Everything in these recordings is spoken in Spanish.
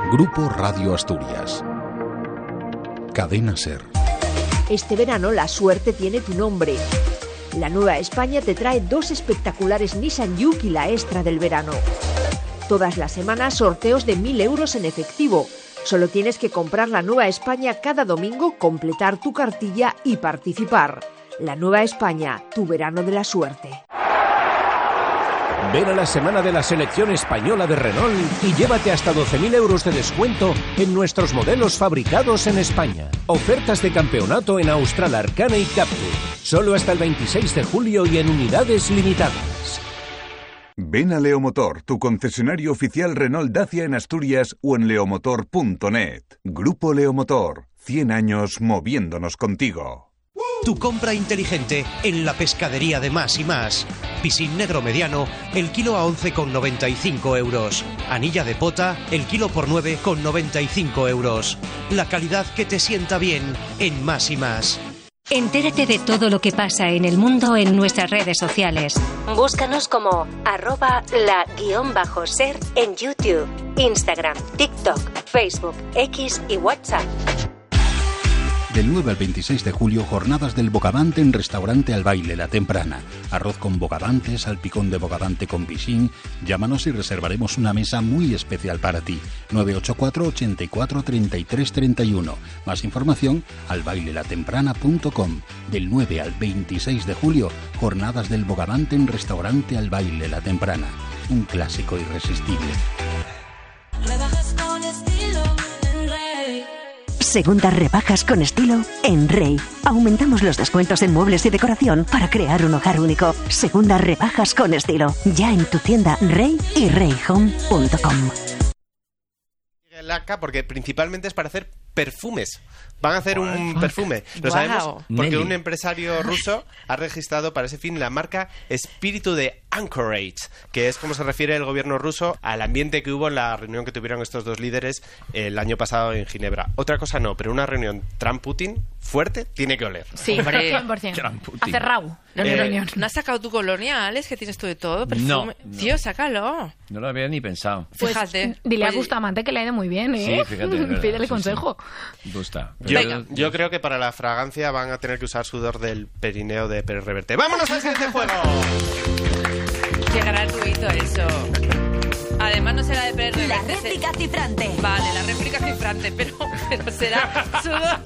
Grupo Radio Asturias. Cadena SER. Este verano la suerte tiene tu nombre. La Nueva España te trae 2 espectaculares Nissan Juke y la extra del verano. Todas las semanas sorteos de 1.000 euros en efectivo. Solo tienes que comprar la Nueva España cada domingo, completar tu cartilla y participar. La Nueva España, tu verano de la suerte. Ven a la semana de la selección española de Renault y llévate hasta 12.000 euros de descuento en nuestros modelos fabricados en España. Ofertas de campeonato en Austral, Arcana y Captur. Solo hasta el 26 de julio y en unidades limitadas. Ven a Leomotor, tu concesionario oficial Renault Dacia en Asturias o en leomotor.net. Grupo Leomotor, 100 años moviéndonos contigo. Tu compra inteligente en la pescadería de Más y Más. Piscín negro mediano, el kilo a 11,95 euros. Anilla de pota, el kilo por 9,95 euros. La calidad que te sienta bien en Más y Más. Entérate de todo lo que pasa en el mundo en nuestras redes sociales. Búscanos como @la_ser en YouTube, Instagram, TikTok, Facebook, X y WhatsApp. Del 9 al 26 de julio, jornadas del bogavante en Restaurante Al Baile La Temprana. Arroz con bogavante, salpicón de bogavante con piscín. Llámanos y reservaremos una mesa muy especial para ti. 984 84 33 31. Más información, albailelatemprana.com. Del 9 al 26 de julio, jornadas del bogavante en Restaurante Al Baile La Temprana. Un clásico irresistible. Segundas rebajas con estilo en Rey. Aumentamos los descuentos en muebles y decoración para crear un hogar único. Segundas rebajas con estilo. Ya en tu tienda Rey y reyhome.com. Porque principalmente es para hacer perfumes. Van a hacer un perfume. Lo sabemos porque un empresario ruso ha registrado para ese fin la marca Espíritu de Anchorage, que es como se refiere el gobierno ruso al ambiente que hubo en la reunión que tuvieron estos dos líderes el año pasado en Ginebra. Otra cosa no, pero una reunión Trump-Putin fuerte tiene que oler. Sí, 100%. Hace Raúl. ¿No has sacado tu coloniales, que tienes tú de todo? Perfume. No. Tío, sácalo. No lo había ni pensado. Pues, fíjate. Dile a Bustamante que le ha ido muy bien, ¿eh? Sí, fíjate. Pídele consejo. Sí. Gusta. Yo creo que para la fragancia van a tener que usar sudor del perineo de Pérez Reverte. ¡Vámonos al siguiente juego! ¡Qué gratuito eso! Además no será de Pérez Reverte. La réplica cifrante. Vale, la réplica cifrante, pero será sudor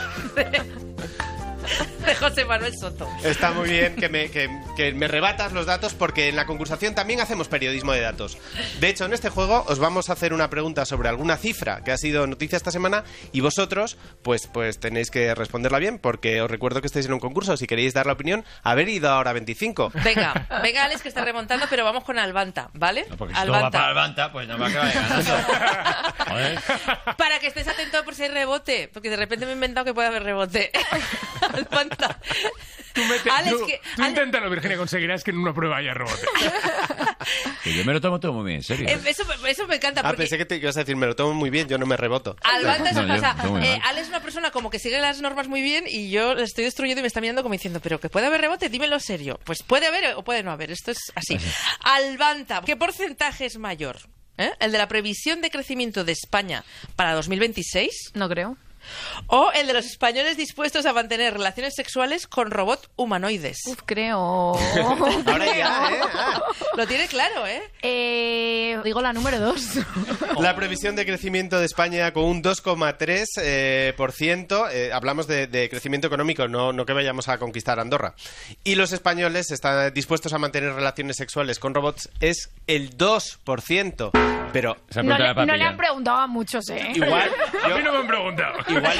de José Manuel Soto. Está muy bien que me rebatas los datos, porque en la concursación también hacemos periodismo de datos. De hecho, en este juego os vamos a hacer una pregunta sobre alguna cifra que ha sido noticia esta semana y vosotros pues tenéis que responderla bien, porque os recuerdo que estáis en un concurso. Si queréis dar la opinión, haber ido ahora 25. Venga, Alex, que está remontando, pero vamos con Albanta, ¿vale? No, porque si todo va para Albanta, pues no va a acabar ganando. Joder. Para que estés atento por si hay rebote, porque de repente me he inventado que puede haber rebote. Albanta. Tú inténtalo, Virginia, conseguirás que en una prueba haya rebote. Que yo me lo tomo todo muy bien, en serio. Eso me encanta. Porque pensé que te ibas a decir, me lo tomo muy bien, yo no me reboto. Albanta eso pasa. Alex es una persona como que sigue las normas muy bien y yo le estoy destruyendo y me está mirando como diciendo, pero que puede haber rebote, dímelo serio. Pues puede haber o puede no haber, esto es así. Albanta, ¿qué porcentaje es mayor? ¿El de la previsión de crecimiento de España para 2026? No creo. ¿O el de los españoles dispuestos a mantener relaciones sexuales con robots humanoides? Creo. Ahora ya, Lo tiene claro, digo la número 2. La previsión de crecimiento de España con un 2,3%. Hablamos de crecimiento económico, no que vayamos a conquistar Andorra. Y los españoles están dispuestos a mantener relaciones sexuales con robots, es el 2%. Pero no le han preguntado a muchos, Igual, a mí no me han preguntado.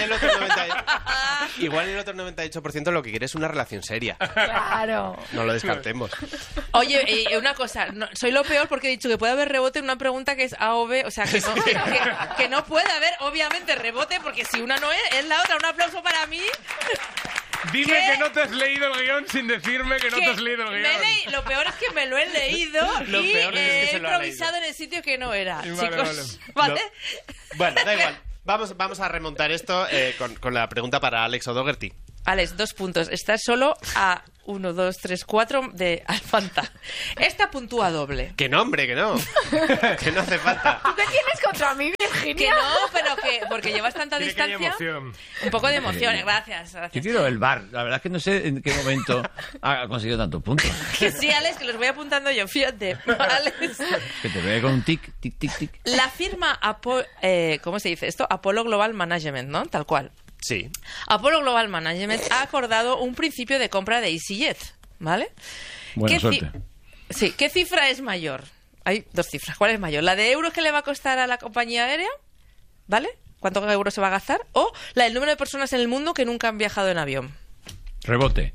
Igual el otro 98% lo que quiere es una relación seria. Claro. No lo descartemos. Oye, una cosa, soy lo peor porque he dicho que puede haber rebote en una pregunta que es A o B, o sea, que no puede haber, obviamente, rebote, porque si una no es la otra. Un aplauso para mí. Dime que no te has leído el guión sin decirme que no te has leído el guión. Lo peor es que me lo he leído y he improvisado en el sitio que no era. Chicos, ¿vale? Bueno, da igual. Vamos a remontar esto con la pregunta para Alex O'Doherty. Alex, 2 puntos. Estás solo a 1, 2, 3, 4 de Alfanta. Esta puntúa doble. Que no, hombre, que no. Que no hace falta. ¿Tú qué tienes contra mí, Virginia? Que no, pero que porque llevas tanta distancia. Un poco de emoción, gracias. Yo quiero el bar. La verdad es que no sé en qué momento ha conseguido tantos puntos. Que sí, Alex, que los voy apuntando yo, fíjate. Alex. Que te veo con un tic, tic, tic, tic. La firma ¿cómo se dice esto? Apollo Global Management, ¿no? Tal cual. Sí. Apollo Global Management ha acordado un principio de compra de EasyJet, ¿vale? Buena suerte. Sí, ¿qué cifra es mayor? Hay 2 cifras. ¿Cuál es mayor? ¿La de euros que le va a costar a la compañía aérea? ¿Vale? ¿Cuántos euros se va a gastar? ¿O la del número de personas en el mundo que nunca han viajado en avión? Rebote.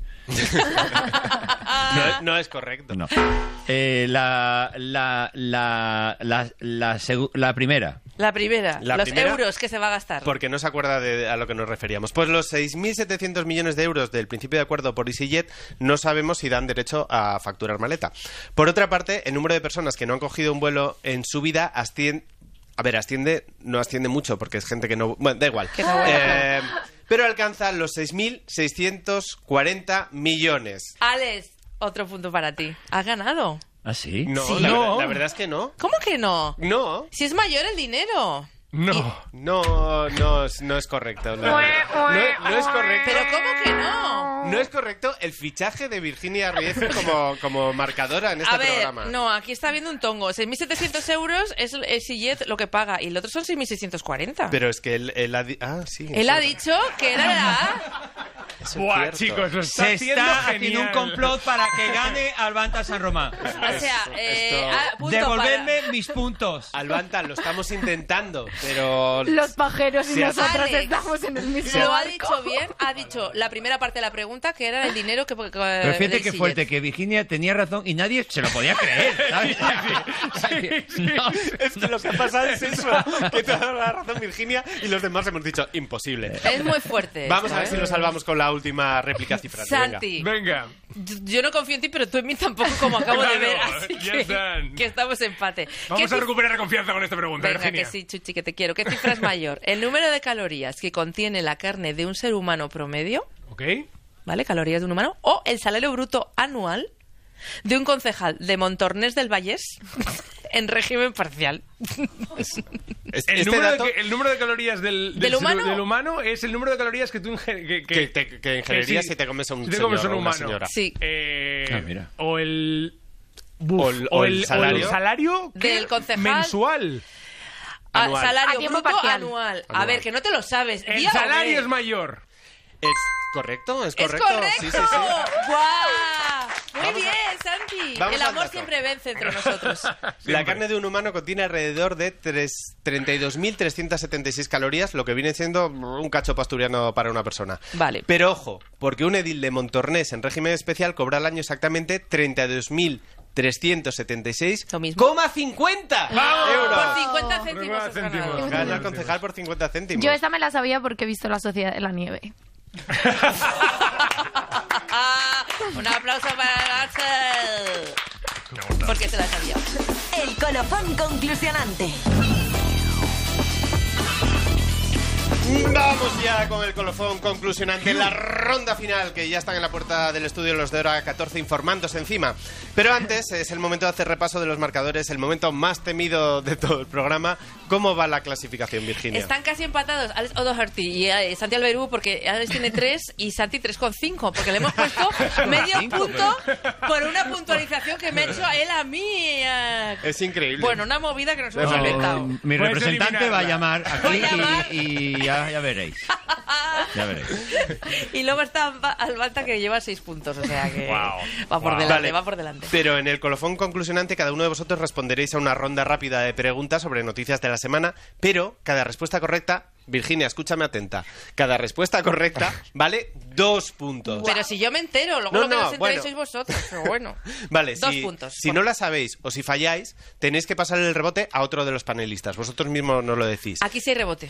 No es correcto. No. La primera. La primera, los euros que se va a gastar. Porque no se acuerda a lo que nos referíamos. Pues los 6.700 millones de euros del principio de acuerdo por EasyJet no sabemos si dan derecho a facturar maleta. Por otra parte, el número de personas que no han cogido un vuelo en su vida no asciende mucho porque es gente que no... Bueno, da igual. Pero alcanza los 6.640 millones. Alex, otro punto para ti. ¿Has ganado? ¿Ah, sí? No, sí. La verdad es que no. ¿Cómo que no? No. Si es mayor el dinero. No es correcto. No es correcto. ¿Pero cómo que no? No es correcto el fichaje de Virginia Ruiz como marcadora en este programa. No, aquí está viendo un tongo. 6.700 euros es el EasyJet lo que paga y el otro son 6.640. Pero es que él ha dicho... sí. Él ha dicho que era la... Buah, chicos, lo está haciendo un complot para que gane Alvanta San Román. O sea, devolverme mis puntos. Alvanta, lo estamos intentando, pero... Los pajeros y nosotros estamos en el mismo Lo ha barco. dicho bien, ha dicho la primera parte de la pregunta, que era el dinero que... Pero fíjate que fuerte, que Virginia tenía razón y nadie se lo podía creer, ¿sabes? No. Es que lo que ha pasado es eso, que te ha dado la razón Virginia y los demás hemos dicho imposible. Es muy fuerte. Vamos a ver si lo salvamos con la última réplica cifrante. Santi. Venga. Yo no confío en ti, pero tú en mí tampoco, como acabo de ver, así que estamos empate. Vamos a recuperar la confianza con esta pregunta, Venga, Virginia. que sí, Chuchi, que te quiero. ¿Qué cifra es mayor? ¿El número de calorías que contiene la carne de un ser humano promedio? Ok. ¿Vale? Calorías de un humano. ¿O el salario bruto anual de un concejal de Montornés del Vallés en régimen parcial? El número de calorías del humano es el número de calorías que tú ingerirías si te comes a un señor o una humano. señora. Sí. Mira. O el salario del concejal mensual. Salario bruto parcial. anual. A ver, que no te lo sabes. El salario es mayor. ¿Correcto? ¡Es correcto! Sí. ¡Guau! Muy bien, Santi. Vamos El al amor dato. siempre vence entre nosotros. La carne de un humano contiene alrededor de 32.376 calorías, lo que viene siendo un cacho asturiano para una persona. Vale. Pero ojo, porque un edil de Montornés en régimen especial cobra al año exactamente 32.376,50 euros. Por 50 céntimos has ganado. Gana el concejal por 50 céntimos. Yo esta me la sabía porque he visto La Sociedad de la Nieve. Un aplauso para Axel. Porque se la sabía. El colofón conclusionante. Vamos ya con el colofón conclusionante, la ronda final, que ya están en la puerta del estudio los de hora 14 informándose encima. Pero antes es el momento de hacer repaso de los marcadores, el momento más temido de todo el programa. ¿Cómo va la clasificación, Virginia? Están casi empatados Alex O'Doherty y Santi Alberú, porque Alex tiene 3 y Santi 3,5, porque le hemos puesto medio punto por una puntualización que me ha hecho él a mí. Es increíble. Bueno, una movida que nos hemos inventado. Mi representante va a llamar aquí y ya veréis. Ya veréis. Y luego está Alvanta, que lleva 6 puntos, o sea que va por delante, Vale. va por delante. Pero en el colofón conclusionante cada uno de vosotros responderéis a una ronda rápida de preguntas sobre noticias de la semana, pero cada respuesta correcta, Virginia, escúchame atenta, cada respuesta correcta vale 2 puntos. Pero si yo me entero, luego lo que no os enteréis sois vosotros, pero bueno. Vale, 2 puntos. Si no la sabéis o si falláis, tenéis que pasar el rebote a otro de los panelistas. Vosotros mismos nos lo decís. Aquí sí hay rebote.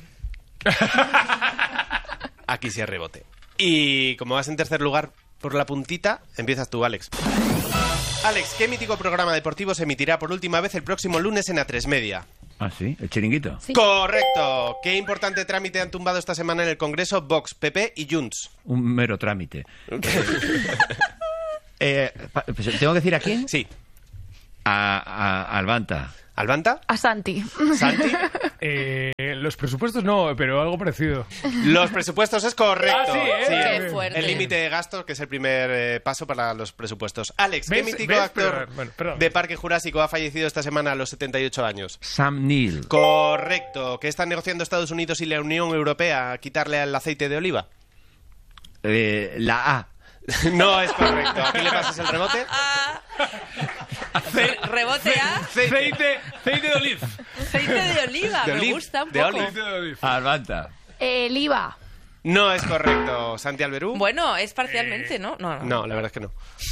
Aquí sí hay rebote. Y como vas en tercer lugar por la puntita, empiezas tú, Alex. Alex, ¿qué mítico programa deportivo se emitirá por última vez el próximo lunes en A3 Media? Ah, sí, el chiringuito. Sí. Correcto. ¿Qué importante trámite han tumbado esta semana en el Congreso Vox, PP y Junts? Un mero trámite. ¿Tengo que decir a quién? Sí. A Albanta. ¿Albanta? A Santi. ¿Santi? Los presupuestos no, pero algo parecido. Los presupuestos es correcto. Ah, sí, sí, Qué fuerte. el límite de gasto, que es el primer paso para los presupuestos. Alex, ¿qué mítico actor de Parque Jurásico ha fallecido esta semana a los 78 años? Sam Neill. Correcto. ¿Qué están negociando Estados Unidos y la Unión Europea a quitarle al aceite de oliva? La A. No es correcto. ¿Aquí le pasas el rebote? Rebote a... Aceite de oliva. Aceite de oliva, me gusta un poco. Albanta. El IVA. No es correcto. ¿Santi Alberú? Bueno, es parcialmente, ¿no? No, la verdad es que no.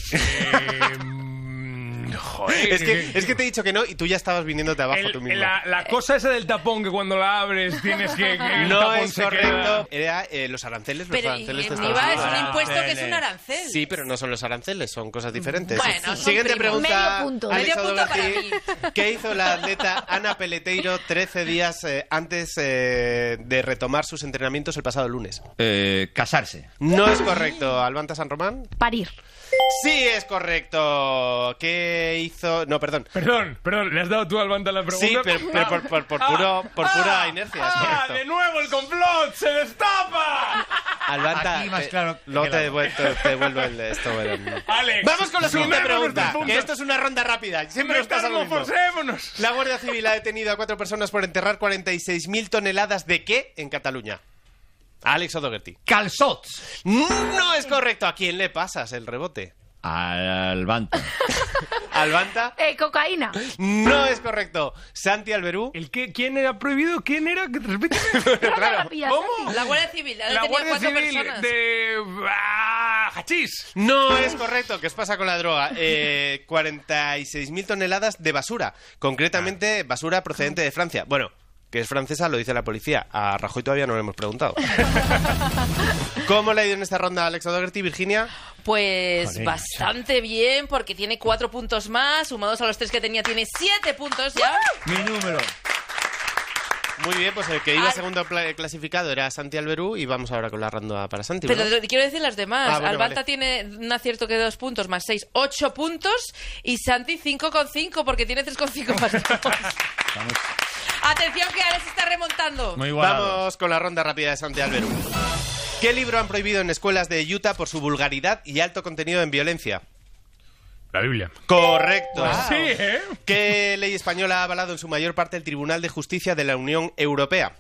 Joder. Es que te he dicho que no y tú ya estabas viniéndote abajo tú mismo. La cosa esa del tapón que cuando la abres tienes que el no tapón es se correcto. queda. Era los aranceles. Pero los aranceles de el Estados IVA es Unidos. un impuesto que es un arancel. Sí, pero no son los aranceles, son cosas diferentes. Bueno, Siguiente pregunta. Medio punto. Alex Medio punto para O'Doherty. ¿Qué hizo la atleta Ana Peleteiro 13 días antes de retomar sus entrenamientos el pasado lunes? Casarse. No es correcto. ¿Albanta San Román? Parir. Sí, es correcto. ¿Qué hizo? No, perdón. Perdón, ¿le has dado tú a Albanta la pregunta? Sí, pero por pura inercia. Es correcto. ¡De nuevo el complot! ¡Se destapa! Albanta, Aquí más claro que no el te agua. devuelvo esto. Alex, Vamos con la siguiente sumemos pregunta, nuestros puntos. que esto es una ronda rápida. Siempre nos pasa lo mismo. Metamorfosémonos. La Guardia Civil ha detenido a 4 personas por enterrar 46.000 toneladas de ¿qué en Cataluña? Alex O'Doherty. Calzots. No es correcto. ¿A quién le pasas el rebote? Albanta. ¿Albanta? Cocaína. No es correcto. ¿Santi Alberú? ¿Quién era prohibido? ¿Quién era? Repíteme. Claro. ¿Cómo? La Guardia Civil ha La detenido Guardia 4 Civil personas. de... hachís. No es correcto. ¿Qué os pasa con la droga? 46.000 toneladas de basura. Concretamente, basura procedente de Francia. Bueno, que es francesa, lo dice la policía. A Rajoy todavía no le hemos preguntado. ¿Cómo le ha ido en esta ronda a Alex O'Doherty, Virginia? Pues Joder. bastante bien, porque tiene 4 puntos más. Sumados a los 3 que tenía, tiene 7 puntos ya. Mi número. Muy bien, pues el que iba segundo clasificado era Santi Alberú y vamos ahora con la ronda para Santi. Pero ¿verdad? quiero decir las demás. Bueno, Albanta vale. tiene un acierto que 2 puntos más 6, 8 puntos. Y Santi 5,5 porque tiene 3,5 más 2. Atención que Alex está remontando. Muy igualado. Vamos con la ronda rápida de Santi Alberú. ¿Qué libro han prohibido en escuelas de Utah por su vulgaridad y alto contenido en violencia? La Biblia. Correcto. Wow. Sí, ¿eh? ¿Qué ley española ha avalado en su mayor parte el Tribunal de Justicia de la Unión Europea?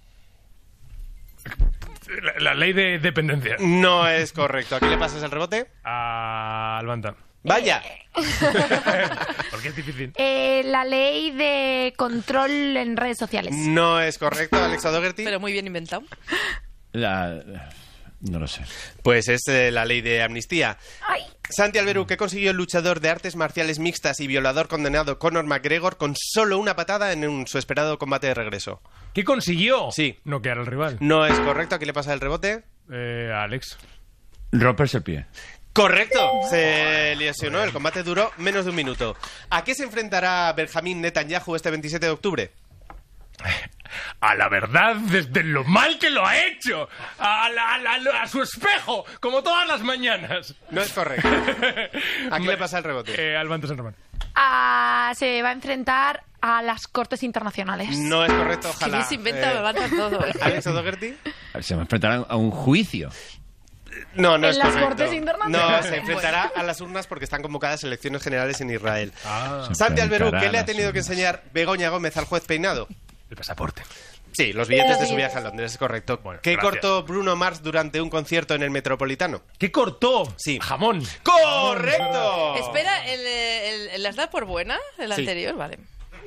La ley de dependencia. No es correcto. ¿A quién le pasas el rebote? A Albanta. Vaya. Porque es difícil. La ley de control en redes sociales. No es correcto, Alex O'Doherty. Pero muy bien inventado. No lo sé. Pues es la ley de amnistía. Ay. Santi Alberú, ¿qué consiguió el luchador de artes marciales mixtas y violador condenado Conor McGregor con solo una patada en su esperado combate de regreso? ¿Qué consiguió? Sí. Noquear al rival. No es correcto. ¿A quién le pasa el rebote? Alex. Romperse el pie. Correcto. Se lesionó. El combate duró menos de un minuto. ¿A qué se enfrentará Benjamín Netanyahu este 27 de octubre? A la verdad, desde lo mal que lo ha hecho. A su espejo, como todas las mañanas. No es correcto. ¿A quién le pasa el rebote? Albanta San Román. Se va a enfrentar a las Cortes Internacionales. No es correcto, ojalá. Que se inventa, levanta todo. ¿Alex O'Doherty? Se va a enfrentar a un juicio. No, no es ¿En las correcto. Cortes Internacionales? No, se enfrentará a las urnas porque están convocadas elecciones generales en Israel. Se Santi Alberú, enfrentará ¿qué le a ha tenido las que urnas. enseñar Begoña Gómez al juez Peinado? El pasaporte. Sí, los billetes de su viaje a Londres, es correcto. Bueno, ¿Qué gracias. cortó Bruno Mars durante un concierto en el Metropolitano? ¿Qué cortó? Sí. Jamón. ¡Correcto! Espera, ¿las da por buena? El Sí. anterior, vale.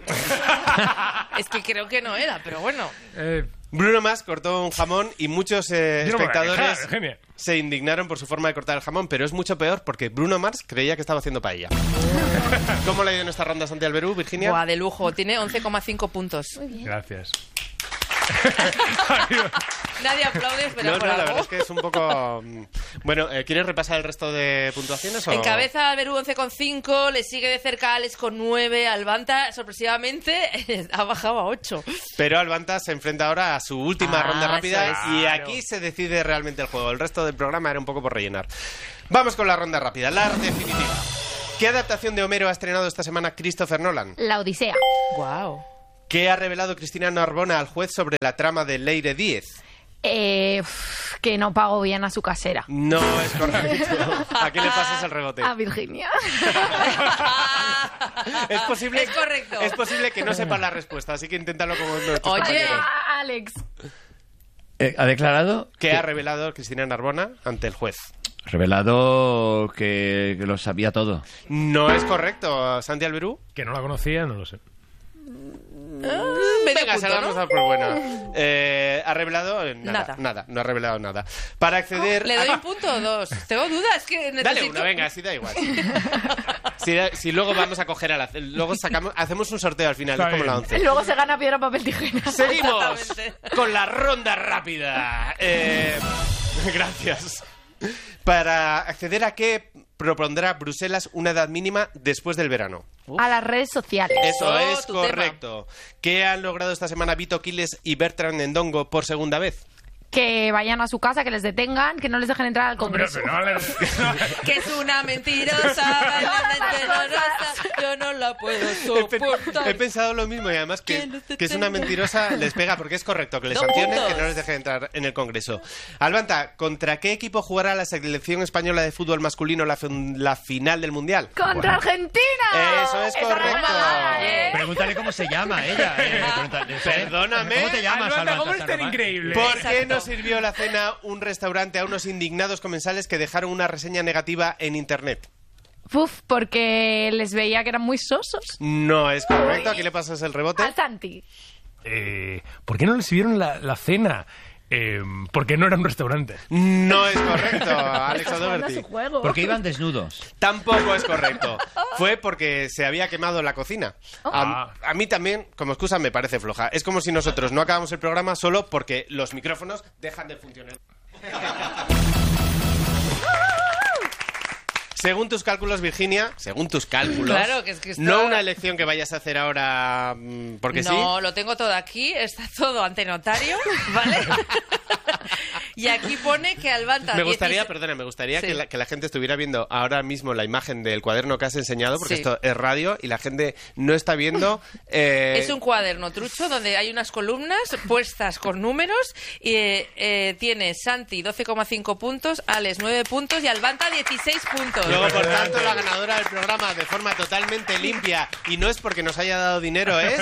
Es que creo que no era, pero bueno. Bruno Mars cortó un jamón y muchos Yo no me voy a espectadores quejar, Eugenia. se indignaron por su forma de cortar el jamón, pero es mucho peor porque Bruno Mars creía que estaba haciendo paella. ¿Cómo le ha ido en esta ronda Santi Alberú, Virginia? Buah, de lujo. Tiene 11,5 puntos. Gracias. Nadie aplaude, pero No, por la algo. verdad es que es un poco... Bueno, ¿quieres repasar el resto de puntuaciones? O... Encabeza Alberú 11,5, le sigue de cerca Alex con 9, Albanta, sorpresivamente, ha bajado a 8. Pero Albanta se enfrenta ahora a su última ronda rápida eso es. y aquí se decide realmente el juego. El resto del programa era un poco por rellenar. Vamos con la ronda rápida, la definitiva. ¿Qué adaptación de Homero ha estrenado esta semana Christopher Nolan? La Odisea. Wow. ¿Qué ha revelado Cristina Narbona al juez sobre la trama de Leire Díez? Que no pago bien a su casera. No es correcto. ¿A qué le pasas el rebote? A Virginia. Es posible, Es correcto. Es posible que no sepas la respuesta, así que inténtalo como uno de tus compañeros. Alex. ¿Ha declarado? ¿Qué ha revelado Cristina Narbona ante el juez? Revelado que lo sabía todo. No es correcto, Santi Alberú. Que no la conocía, no lo sé. Venga, se la vamos a dar por buena. ¿Ha revelado? Nada, no ha revelado nada. Para acceder... ¿Le doy un punto o dos? Tengo dudas, que necesito... Dale una, venga, así da igual. Si luego vamos a coger a la... Luego hacemos un sorteo al final, es como la 11. Luego se gana piedra, papel, tijera. Seguimos con la ronda rápida. Gracias. Para acceder a qué propondrá Bruselas una edad mínima después del verano. A las redes sociales. Eso es correcto. ¿Qué han logrado esta semana Vito Quiles y Bertrand Endongo por segunda vez? Que vayan a su casa, que les detengan, que no les dejen entrar al Congreso. Que es una mentirosa, yo no la puedo soportar. He pensado lo mismo y además que es una mentirosa les pega porque es correcto que les sancionen, que no les dejen entrar en el Congreso. Albanta, ¿contra qué equipo jugará la selección española de fútbol masculino la final del Mundial? ¡Contra Argentina! Eso es correcto. Pregúntale cómo se llama ella. Perdóname. ¿Cómo te llamas, Albanta, ¿cómo es tan Albanta? increíble? ¿Por qué no sirvió la cena un restaurante a unos indignados comensales que dejaron una reseña negativa en internet? Porque les veía que eran muy sosos. No es correcto. ¿A quién le pasas el rebote? Al Santi. ¿Por qué no les sirvieron la cena? Porque no era un restaurante. No es correcto, Alex O'Doherty. Porque iban desnudos. Tampoco es correcto. Fue porque se había quemado la cocina. A mí también, como excusa, me parece floja. Es como si nosotros no acabamos el programa solo porque los micrófonos dejan de funcionar. Según tus cálculos, Virginia, Claro, que es que no una elección que vayas a hacer ahora porque sí. No, lo tengo todo aquí, está todo ante notario, ¿vale? Y aquí pone que Albanta... Me gustaría sí. que la gente estuviera viendo ahora mismo la imagen del cuaderno que has enseñado, porque esto es radio y la gente no está viendo... Es un cuaderno trucho donde hay unas columnas puestas con números y tiene Santi 12,5 puntos, Alex 9 puntos y Albanta 16 puntos. Luego, por tanto, la ganadora del programa de forma totalmente limpia, y no es porque nos haya dado dinero, es...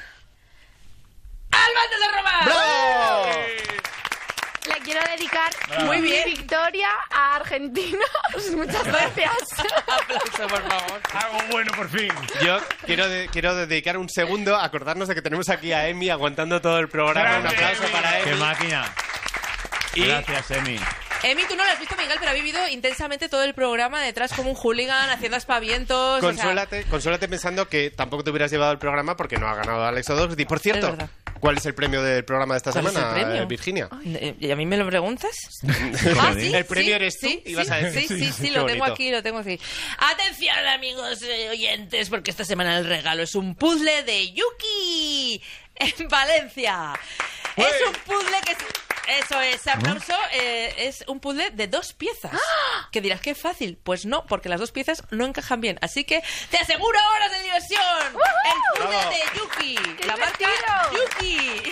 ¡Albanta de Roma! ¡Bravo! Le quiero dedicar Muy bien. mi victoria a Argentina. Muchas gracias. Aplauso, por favor. Algo bueno, por fin. Yo quiero dedicar un segundo a acordarnos de que tenemos aquí a Emi aguantando todo el programa. Un aplauso para Emi. ¡Qué máquina! Gracias, Emi. Emi, tú no lo has visto, Miguel, pero ha vivido intensamente todo el programa detrás como un hooligan, haciendo aspavientos. Consuélate pensando que tampoco te hubieras llevado el programa porque no ha ganado Alex O'Doherty. Por cierto, ¿cuál es el premio del programa de esta semana, Virginia? ¿Y a mí me lo preguntas? ¿Sí? ¿El premio eres tú? Sí, lo tengo aquí, Atención, amigos oyentes, porque esta semana el regalo es un puzzle de Yuki en Valencia. Es un puzzle que... Eso es, aplauso. Es un puzzle de 2 piezas. Que dirás que es fácil. Pues no, porque las 2 piezas no encajan bien. Así que te aseguro horas de diversión. El puzzle de Yuki. La marca Yuki.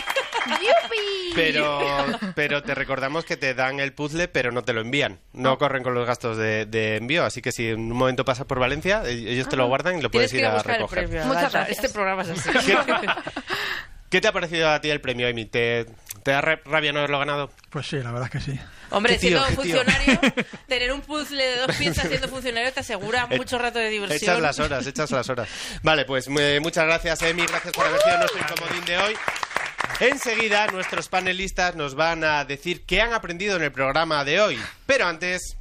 ¡Yupi! Pero te recordamos que te dan el puzzle, pero no te lo envían. No corren con los gastos de envío. Así que si en un momento pasas por Valencia, ellos te lo guardan y lo puedes ir a recoger. Muchas gracias. Este programa es así. ¿Qué te ha parecido a ti el premio, Emi? ¿Te da rabia no haberlo ganado? Pues sí, la verdad es que sí. Hombre, siendo funcionario, tener un puzzle de 2 piezas siendo funcionario te asegura mucho rato de diversión. Echas las horas. Vale, pues muchas gracias, Emi. Gracias por haber sido nuestro incomodín de hoy. Enseguida, nuestros panelistas nos van a decir qué han aprendido en el programa de hoy. Pero antes...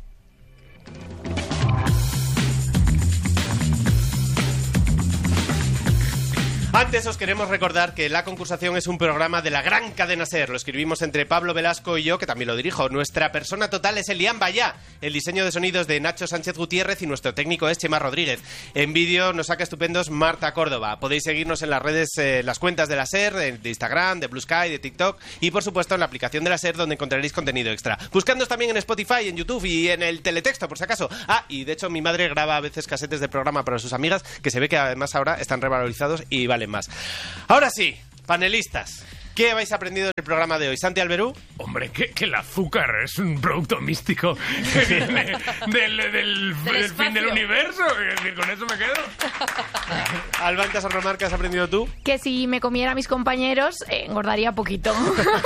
Antes os queremos recordar que La Concursación es un programa de la gran cadena SER. Lo escribimos entre Pablo Velasco y yo, que también lo dirijo. Nuestra persona total es Elian Bayá. El diseño de sonidos de Nacho Sánchez Gutiérrez y nuestro técnico es Chema Rodríguez. En vídeo nos saca estupendos Marta Córdoba. Podéis seguirnos en las redes, las cuentas de la SER, de Instagram, de Blue Sky, de TikTok y por supuesto en la aplicación de la SER, donde encontraréis contenido extra. Buscándonos también en Spotify, en YouTube y en el teletexto, por si acaso. Y de hecho mi madre graba a veces casetes de programa para sus amigas, que se ve que además ahora están revalorizados y valen más. Ahora sí, panelistas, ¿qué habéis aprendido en el programa de hoy? Santi Alberú. Hombre, que el azúcar es un producto místico que viene del fin del universo. Es decir, con eso me quedo. Albanta San Román, ¿qué has aprendido tú? Que si me comiera a mis compañeros, engordaría poquito.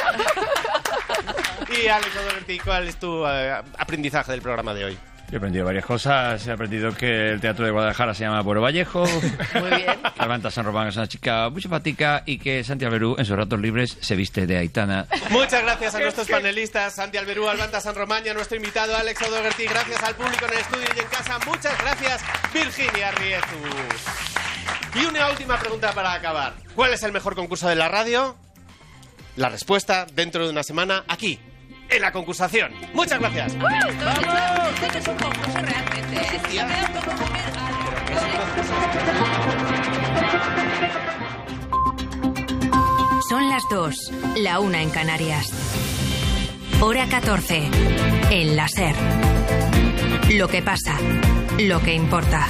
Y Alex O'Doherty, ¿cuál es tu aprendizaje del programa de hoy? Yo he aprendido varias cosas. He aprendido que el Teatro de Guadalajara se llama Pueblo Vallejo. Muy bien. Que Albanta San Román es una chica muy simpática y que Santi Alberú en sus ratos libres se viste de Aitana. Muchas gracias a nuestros panelistas, Santi Alberú, Albanta San Román, y a nuestro invitado Alex O'Doherty. Gracias al público en el estudio y en casa. Muchas gracias, Virginia Riezus. Y una última pregunta para acabar. ¿Cuál es el mejor concurso de la radio? La respuesta dentro de una semana aquí, en La Concursación. Muchas gracias. Esto es un concurso realmente. Son las 2, la 1 en Canarias. Hora 14, en la SER. Lo que pasa, lo que importa.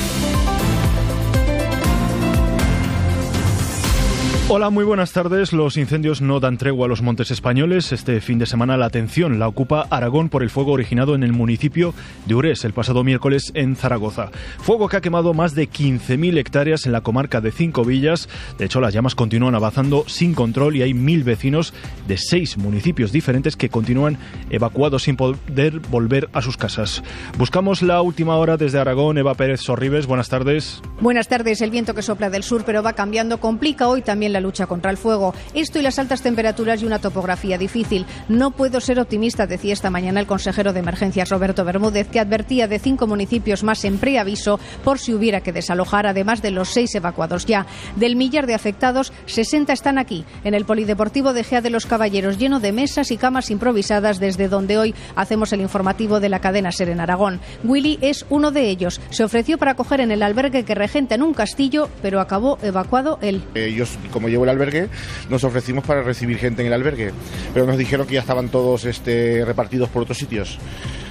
Hola, muy buenas tardes. Los incendios no dan tregua a los montes españoles. Este fin de semana la atención la ocupa Aragón por el fuego originado en el municipio de Urés el pasado miércoles en Zaragoza. Fuego que ha quemado más de 15.000 hectáreas en la comarca de 5 villas. De hecho, las llamas continúan avanzando sin control y hay 1.000 vecinos de 6 municipios diferentes que continúan evacuados sin poder volver a sus casas. Buscamos la última hora desde Aragón. Eva Pérez Sorribes, buenas tardes. Buenas tardes. El viento que sopla del sur pero va cambiando complica hoy también la lucha contra el fuego. Esto y las altas temperaturas y una topografía difícil. No puedo ser optimista, decía esta mañana el consejero de Emergencias Roberto Bermúdez, que advertía de 5 municipios más en preaviso por si hubiera que desalojar, además de los 6 evacuados ya. Del millar de afectados, 60 están aquí, en el Polideportivo de Gea de los Caballeros, lleno de mesas y camas improvisadas, desde donde hoy hacemos el informativo de la cadena SER en Aragón. Willy es uno de ellos. Se ofreció para acoger en el albergue que regenta en un castillo, pero acabó evacuado él. Como llevo el albergue, nos ofrecimos para recibir gente en el albergue, pero nos dijeron que ya estaban todos repartidos por otros sitios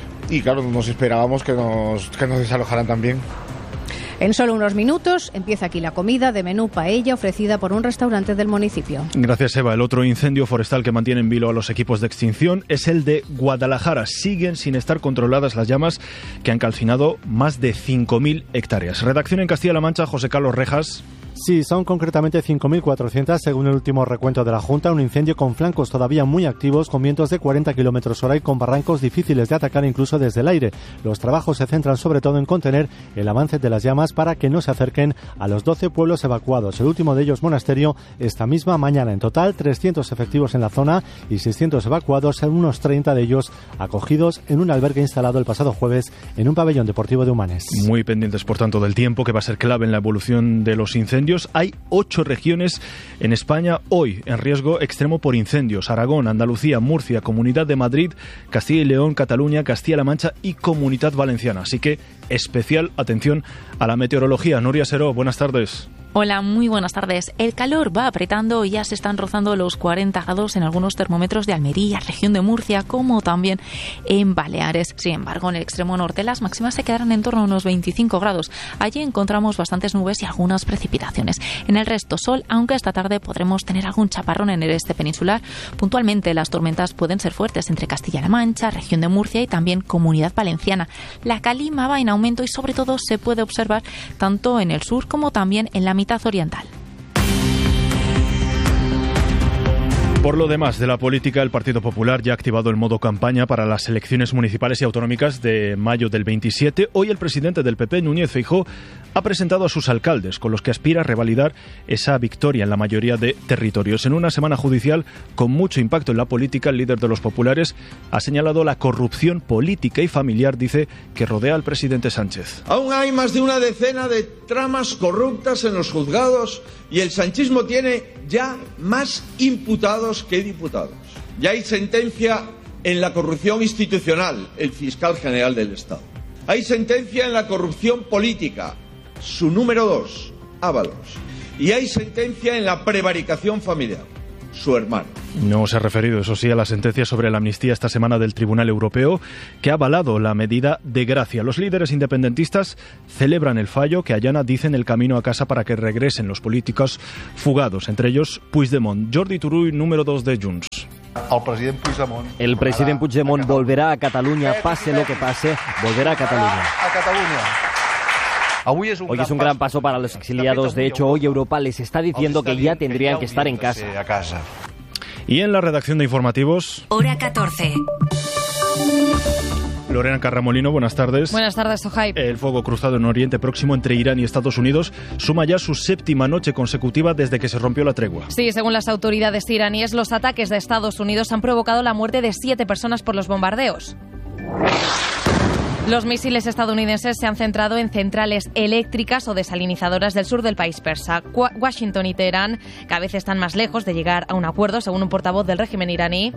y claro, nos esperábamos que nos desalojaran también. En solo unos minutos empieza aquí la comida de menú paella ofrecida por un restaurante del municipio. Gracias, Eva. El otro incendio forestal que mantiene en vilo a los equipos de extinción es el de Guadalajara. Siguen sin estar controladas las llamas que han calcinado más de 5.000 hectáreas. Redacción en Castilla-La Mancha, José Carlos Rejas. Sí, son concretamente 5.400 según el último recuento de la Junta, un incendio con flancos todavía muy activos, con vientos de 40 km/h y con barrancos difíciles de atacar incluso desde el aire. Los trabajos se centran sobre todo en contener el avance de las llamas para que no se acerquen a los 12 pueblos evacuados. El último de ellos, Monasterio, esta misma mañana. En total, 300 efectivos en la zona y 600 evacuados, unos 30 de ellos acogidos en un albergue instalado el pasado jueves en un pabellón deportivo de Humanes. Muy pendientes, por tanto, del tiempo, que va a ser clave en la evolución de los incendios. Hay 8 regiones en España hoy en riesgo extremo por incendios: Aragón, Andalucía, Murcia, Comunidad de Madrid, Castilla y León, Cataluña, Castilla-La Mancha y Comunidad Valenciana. Así que especial atención a la meteorología. Nuria Seró, buenas tardes. Hola, muy buenas tardes. El calor va apretando y ya se están rozando los 40 grados en algunos termómetros de Almería, región de Murcia, como también en Baleares. Sin embargo, en el extremo norte las máximas se quedarán en torno a unos 25 grados. Allí encontramos bastantes nubes y algunas precipitaciones. En el resto, sol, aunque esta tarde podremos tener algún chaparrón en el este peninsular. Puntualmente, las tormentas pueden ser fuertes entre Castilla-La Mancha, región de Murcia y también Comunidad Valenciana. La calima va en aumento y sobre todo se puede observar tanto en el sur como también en la mitad oriental. Por lo demás de la política, el Partido Popular ya ha activado el modo campaña para las elecciones municipales y autonómicas de mayo del 27. Hoy el presidente del PP, Núñez Feijóo, ha presentado a sus alcaldes, con los que aspira a revalidar esa victoria en la mayoría de territorios. En una semana judicial con mucho impacto en la política, el líder de los populares ha señalado la corrupción política y familiar, dice, que rodea al presidente Sánchez. Aún hay más de una decena de tramas corruptas en los juzgados y el sanchismo tiene ya más imputados que diputados. Ya hay sentencia en la corrupción institucional, el fiscal general del Estado. Hay sentencia en la corrupción política, su número 2, Ábalos. Y hay sentencia en la prevaricación familiar, su hermano. No se ha referido, eso sí, a la sentencia sobre la amnistía esta semana del Tribunal Europeo, que ha avalado la medida de gracia. Los líderes independentistas celebran el fallo que allana, dicen, el camino a casa para que regresen los políticos fugados, entre ellos Puigdemont. Jordi Turull, número 2 de Junts. El presidente Puigdemont volverá a Cataluña, pase lo que pase, volverá a Cataluña. Hoy es un gran paso para los exiliados. De hecho, hoy Europa les está diciendo que ya tendrían que estar en casa. Y en la redacción de informativos... Hora 14. Lorena Carramolino, buenas tardes. Buenas tardes, Sohaib. El fuego cruzado en Oriente Próximo entre Irán y Estados Unidos suma ya su 7ª noche consecutiva desde que se rompió la tregua. Sí, según las autoridades iraníes, los ataques de Estados Unidos han provocado la muerte de 7 personas por los bombardeos. Los misiles estadounidenses se han centrado en centrales eléctricas o desalinizadoras del sur del país persa. Washington y Teherán cada vez están más lejos de llegar a un acuerdo, según un portavoz del régimen iraní.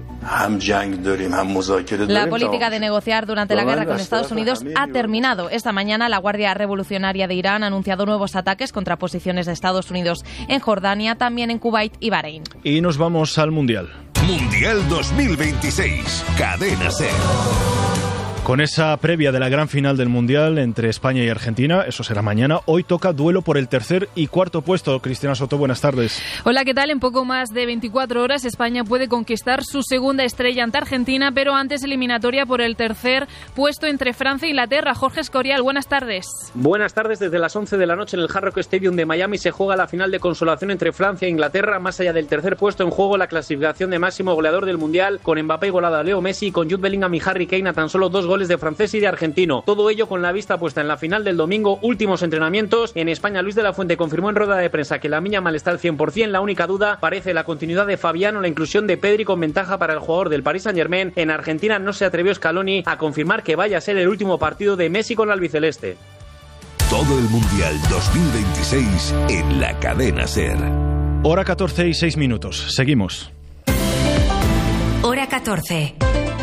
La política de negociar durante la guerra con Estados Unidos ha terminado. Esta mañana la Guardia Revolucionaria de Irán ha anunciado nuevos ataques contra posiciones de Estados Unidos en Jordania, también en Kuwait y Bahrein. Y nos vamos al Mundial. Mundial 2026, Cadena SER. Con esa previa de la gran final del Mundial entre España y Argentina, eso será mañana, hoy toca duelo por el 3er y 4º puesto. Cristina Soto, buenas tardes. Hola, ¿qué tal? En poco más de 24 horas España puede conquistar su segunda estrella ante Argentina, pero antes eliminatoria por el 3er puesto entre Francia e Inglaterra. Jorge Escorial, buenas tardes. Buenas tardes. Desde las 11 de la noche en el Hard Rock Stadium de Miami se juega la final de consolación entre Francia e Inglaterra. Más allá del 3er puesto en juego, la clasificación de máximo goleador del Mundial, con Mbappé igualado a Leo Messi y con Jude Bellingham y Harry Kane a tan solo 2 goles de francés y de argentino. Todo ello con la vista puesta en la final del domingo. Últimos entrenamientos. En España, Luis de la Fuente confirmó en rueda de prensa que la Miña Mal está al 100%. La única duda parece la continuidad de Fabián o la inclusión de Pedri con ventaja para el jugador del Paris Saint-Germain. En Argentina no se atrevió Scaloni a confirmar que vaya a ser el último partido de Messi con la albiceleste. Todo el Mundial 2026 en la Cadena SER. Hora 14 y 6 minutos. Seguimos. Hora 14.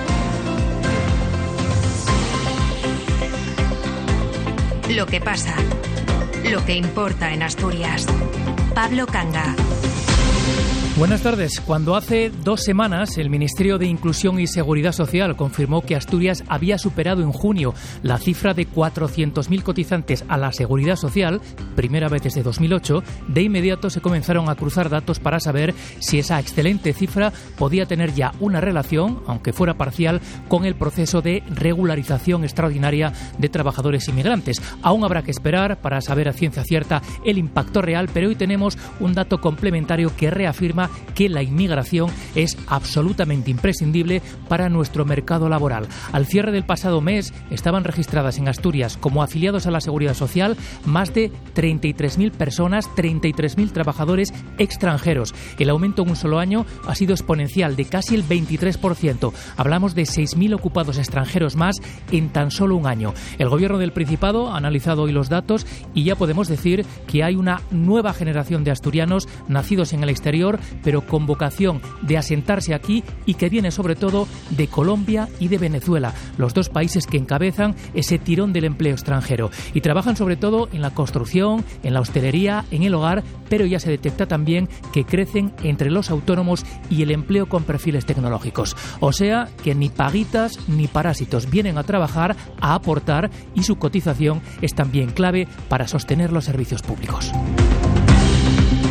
Lo que pasa, lo que importa en Asturias. Pablo Canga. Buenas tardes. Cuando hace 2 semanas el Ministerio de Inclusión y Seguridad Social confirmó que Asturias había superado en junio la cifra de 400.000 cotizantes a la Seguridad Social, primera vez desde 2008, de inmediato se comenzaron a cruzar datos para saber si esa excelente cifra podía tener ya una relación, aunque fuera parcial, con el proceso de regularización extraordinaria de trabajadores inmigrantes. Aún habrá que esperar para saber a ciencia cierta el impacto real, pero hoy tenemos un dato complementario que reafirma que la inmigración es absolutamente imprescindible para nuestro mercado laboral. Al cierre del pasado mes estaban registradas en Asturias como afiliados a la Seguridad Social más de 33.000 personas, 33.000 trabajadores extranjeros. El aumento en un solo año ha sido exponencial, de casi el 23%. Hablamos de 6.000 ocupados extranjeros más en tan solo un año. El Gobierno del Principado ha analizado hoy los datos y ya podemos decir que hay una nueva generación de asturianos nacidos en el exterior, pero con vocación de asentarse aquí y que viene sobre todo de Colombia y de Venezuela, los 2 países que encabezan ese tirón del empleo extranjero. Y trabajan sobre todo en la construcción, en la hostelería, en el hogar, pero ya se detecta también que crecen entre los autónomos y el empleo con perfiles tecnológicos. O sea que ni paguitas ni parásitos vienen a trabajar, a aportar, y su cotización es también clave para sostener los servicios públicos.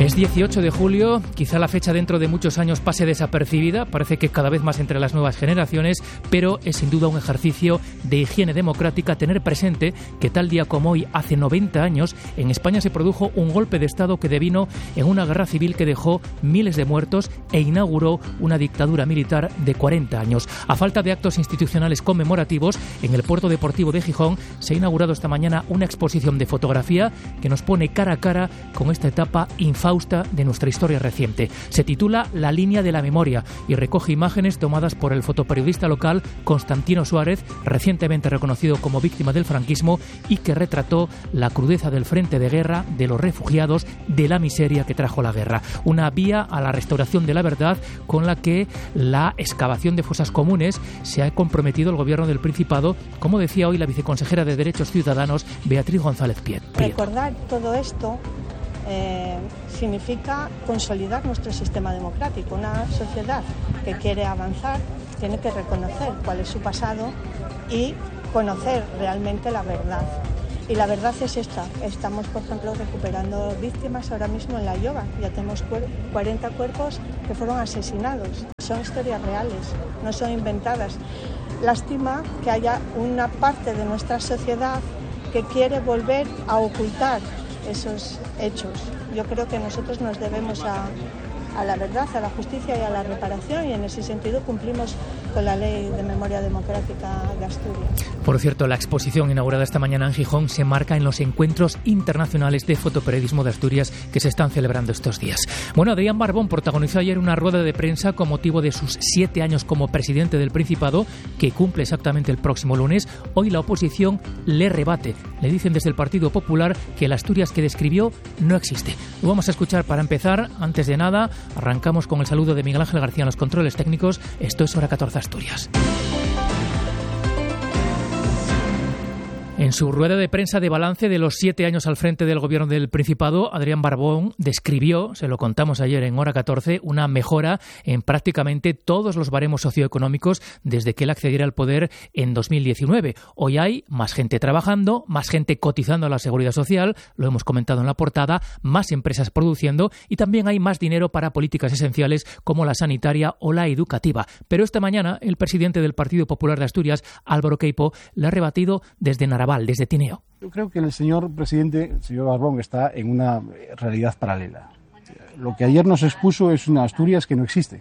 Es 18 de julio, quizá la fecha dentro de muchos años pase desapercibida, parece que cada vez más entre las nuevas generaciones, pero es sin duda un ejercicio de higiene democrática tener presente que tal día como hoy, hace 90 años, en España se produjo un golpe de Estado que devino en una guerra civil que dejó miles de muertos e inauguró una dictadura militar de 40 años. A falta de actos institucionales conmemorativos, en el puerto deportivo de Gijón se ha inaugurado esta mañana una exposición de fotografía que nos pone cara a cara con esta etapa infausta de nuestra historia reciente. Se titula La línea de la memoria y recoge imágenes tomadas por el fotoperiodista local Constantino Suárez, recientemente reconocido como víctima del franquismo y que retrató la crudeza del frente de guerra, de los refugiados, de la miseria que trajo la guerra. Una vía a la restauración de la verdad con la que la excavación de fosas comunes se ha comprometido el gobierno del Principado, como decía hoy la viceconsejera de Derechos Ciudadanos, Beatriz González Prieto. Recordar todo esto significa consolidar nuestro sistema democrático. Una sociedad que quiere avanzar tiene que reconocer cuál es su pasado y conocer realmente la verdad. Y la verdad es esta. Estamos, por ejemplo, recuperando víctimas ahora mismo en La Lloba. Ya tenemos 40 cuerpos que fueron asesinados. Son historias reales, no son inventadas. Lástima que haya una parte de nuestra sociedad que quiere volver a ocultar esos hechos. Yo creo que nosotros nos debemos a la verdad, a la justicia y a la reparación, y en ese sentido cumplimos con la Ley de Memoria Democrática de Asturias. Por cierto, la exposición inaugurada esta mañana en Gijón se marca en los encuentros internacionales de fotoperiodismo de Asturias que se están celebrando estos días. Bueno, Adrián Barbón protagonizó ayer una rueda de prensa con motivo de sus 7 años como presidente del Principado, que cumple exactamente el próximo lunes. Hoy la oposición le rebate. Le dicen desde el Partido Popular que el Asturias que describió no existe. Lo vamos a escuchar para empezar. Antes de nada, arrancamos con el saludo de Miguel Ángel García en los controles técnicos. Esto es Hora 14 Asturias. En su rueda de prensa de balance de los 7 años al frente del gobierno del Principado, Adrián Barbón describió, se lo contamos ayer en Hora 14, una mejora en prácticamente todos los baremos socioeconómicos desde que él accediera al poder en 2019. Hoy hay más gente trabajando, más gente cotizando a la Seguridad Social, lo hemos comentado en la portada, más empresas produciendo y también hay más dinero para políticas esenciales como la sanitaria o la educativa. Pero esta mañana el presidente del Partido Popular de Asturias, Álvaro Queipo, le ha rebatido desde Naraval, desde Tineo. Yo creo que el señor presidente, el señor Barbón, está en una realidad paralela. Lo que ayer nos expuso es una Asturias que no existe.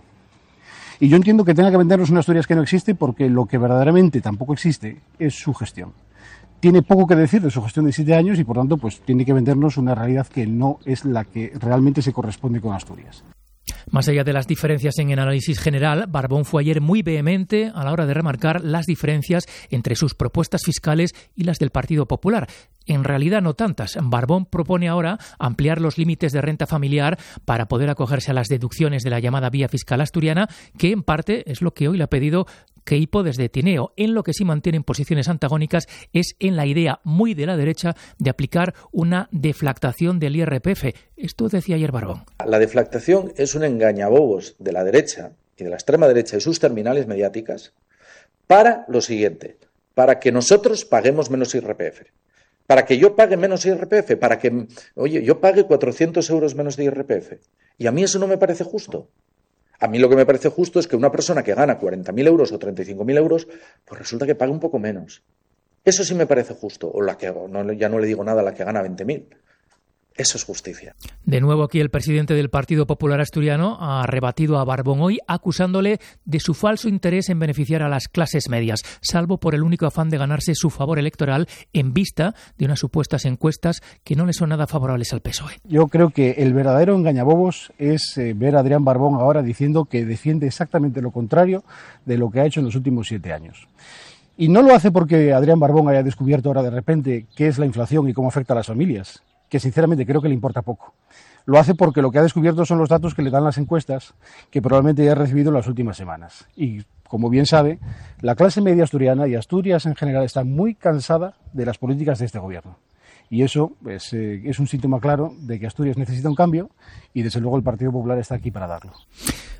Y yo entiendo que tenga que vendernos una Asturias que no existe porque lo que verdaderamente tampoco existe es su gestión. Tiene poco que decir de su gestión de 7 años y por tanto pues tiene que vendernos una realidad que no es la que realmente se corresponde con Asturias. Más allá de las diferencias en el análisis general, Barbón fue ayer muy vehemente a la hora de remarcar las diferencias entre sus propuestas fiscales y las del Partido Popular. En realidad no tantas. Barbón propone ahora ampliar los límites de renta familiar para poder acogerse a las deducciones de la llamada vía fiscal asturiana, que en parte es lo que hoy le ha pedido Queipo desde Tineo. En lo que sí mantienen posiciones antagónicas es en la idea muy de la derecha de aplicar una deflactación del IRPF. Esto decía ayer Barbón. La deflactación es un engañabobos de la derecha y de la extrema derecha y sus terminales mediáticas para lo siguiente, para que nosotros paguemos menos IRPF. Para que yo pague menos IRPF, para que, yo pague 400 euros menos de IRPF. Y a mí eso no me parece justo. A mí lo que me parece justo es que una persona que gana 40.000 euros o 35.000 euros, pues resulta que pague un poco menos. Eso sí me parece justo. O ya no le digo nada a la que gana 20.000. Eso es justicia. De nuevo aquí el presidente del Partido Popular Asturiano ha rebatido a Barbón hoy acusándole de su falso interés en beneficiar a las clases medias, salvo por el único afán de ganarse su favor electoral en vista de unas supuestas encuestas que no le son nada favorables al PSOE. Yo creo que el verdadero engañabobos es ver a Adrián Barbón ahora diciendo que defiende exactamente lo contrario de lo que ha hecho en los últimos 7 años. Y no lo hace porque Adrián Barbón haya descubierto ahora de repente qué es la inflación y cómo afecta a las familias, que sinceramente creo que le importa poco. Lo hace porque lo que ha descubierto son los datos que le dan las encuestas que probablemente ya ha recibido en las últimas semanas. Y, como bien sabe, la clase media asturiana y Asturias en general está muy cansada de las políticas de este gobierno. Y eso es un síntoma claro de que Asturias necesita un cambio y, desde luego, el Partido Popular está aquí para darlo.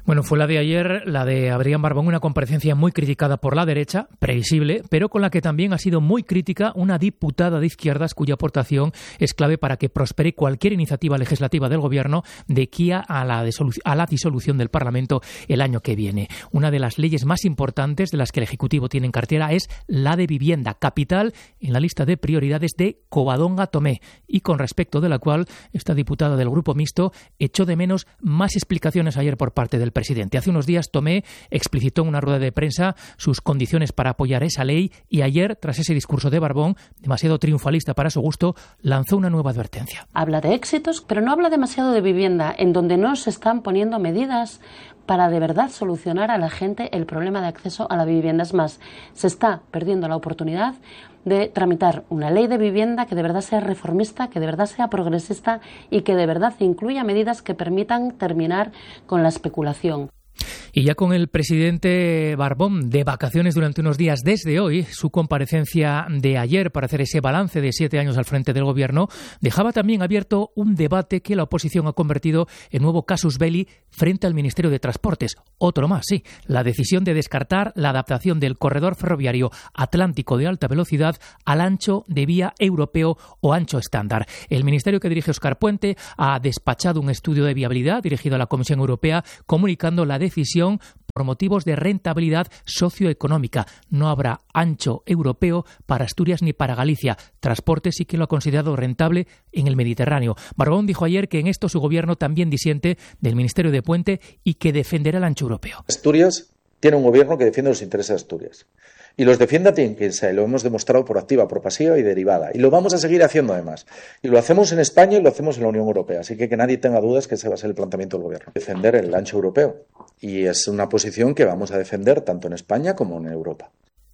Bueno, fue la de ayer, la de Adrián Barbón, una comparecencia muy criticada por la derecha, previsible, pero con la que también ha sido muy crítica una diputada de izquierdas cuya aportación es clave para que prospere cualquier iniciativa legislativa del Gobierno de aquí a la disolución del Parlamento el año que viene. Una de las leyes más importantes de las que el Ejecutivo tiene en cartera es la de vivienda, capital en la lista de prioridades de Covadonga Tomé, y con respecto de la cual esta diputada del Grupo Mixto echó de menos más explicaciones ayer por parte del presidente. Hace unos días Tomé explicitó en una rueda de prensa sus condiciones para apoyar esa ley y ayer, tras ese discurso de Barbón, demasiado triunfalista para su gusto, lanzó una nueva advertencia. Habla de éxitos, pero no habla demasiado de vivienda, en donde no se están poniendo medidas para de verdad solucionar a la gente el problema de acceso a la vivienda. Es más, se está perdiendo la oportunidad de tramitar una ley de vivienda que de verdad sea reformista, que de verdad sea progresista y que de verdad incluya medidas que permitan terminar con la especulación. Y ya con el presidente Barbón de vacaciones durante unos días desde hoy, su comparecencia de ayer para hacer ese balance de 7 años al frente del Gobierno dejaba también abierto un debate que la oposición ha convertido en nuevo casus belli frente al Ministerio de Transportes. Otro más, sí, la decisión de descartar la adaptación del corredor ferroviario atlántico de alta velocidad al ancho de vía europeo o ancho estándar. El ministerio que dirige Óscar Puente ha despachado un estudio de viabilidad dirigido a la Comisión Europea comunicando la decisión por motivos de rentabilidad socioeconómica. No habrá ancho europeo para Asturias ni para Galicia. Transporte sí que lo ha considerado rentable en el Mediterráneo. Barbón dijo ayer que en esto su gobierno también disiente del Ministerio de Puente y que defenderá el ancho europeo. Asturias tiene un gobierno que defiende los intereses de Asturias. Y los defienda quien sea, y lo hemos demostrado por activa, por pasiva y derivada. Y lo vamos a seguir haciendo además. Y lo hacemos en España y lo hacemos en la Unión Europea. Así que nadie tenga dudas que ese va a ser el planteamiento del gobierno. Defender el ancho europeo. Y es una posición que vamos a defender tanto en España como en Europa.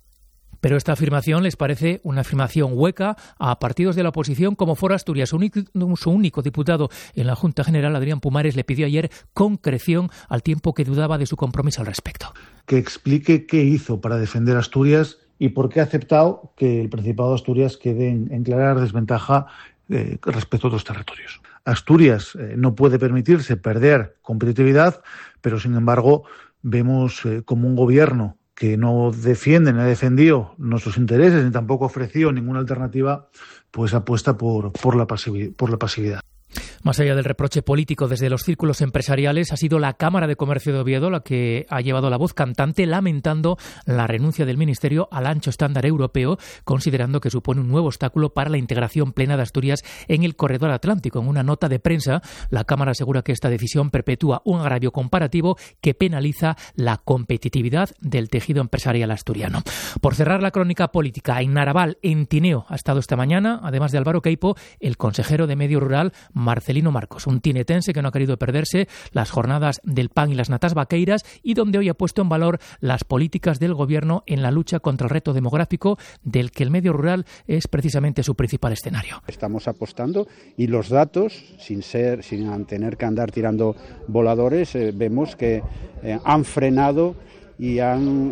Pero esta afirmación les parece una afirmación hueca a partidos de la oposición como Foro Asturias. Su único diputado en la Junta General, Adrián Pumares, le pidió ayer concreción al tiempo que dudaba de su compromiso al respecto. Que explique qué hizo para defender Asturias y por qué ha aceptado que el Principado de Asturias quede en clara desventaja respecto a otros territorios. Asturias no puede permitirse perder competitividad, pero sin embargo vemos como un gobierno que no defiende ni ha defendido nuestros intereses ni tampoco ha ofrecido ninguna alternativa, pues apuesta por la pasividad. Más allá del reproche político desde los círculos empresariales, ha sido la Cámara de Comercio de Oviedo la que ha llevado la voz cantante lamentando la renuncia del Ministerio al ancho estándar europeo, considerando que supone un nuevo obstáculo para la integración plena de Asturias en el corredor atlántico. En una nota de prensa, la Cámara asegura que esta decisión perpetúa un agravio comparativo que penaliza la competitividad del tejido empresarial asturiano. Por cerrar la crónica política, en Naraval, en Tineo, ha estado esta mañana, además de Álvaro Queipo, el consejero de Medio Rural, Marcelino Marcos, un tinetense que no ha querido perderse las jornadas del pan y las natas vaqueiras y donde hoy ha puesto en valor las políticas del Gobierno en la lucha contra el reto demográfico del que el medio rural es precisamente su principal escenario. Estamos apostando y los datos, sin tener que andar tirando voladores, vemos que han frenado y